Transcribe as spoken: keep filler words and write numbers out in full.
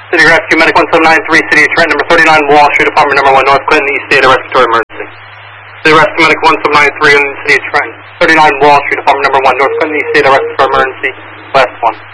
City Rescue Medic one seven nine three, City of Trenton, number thirty-nine Wall Street, Apartment number one, North Clinton, East Data Respiratory Emergency. City Rescue Medic one seven nine three in the City of Trenton, thirty-nine Wall Street, Apartment number one, North Clinton, East Data Respiratory Emergency, last one.